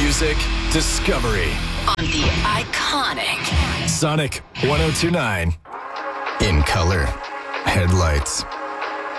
Music discovery on the iconic Sonic 102.9. In color, headlights.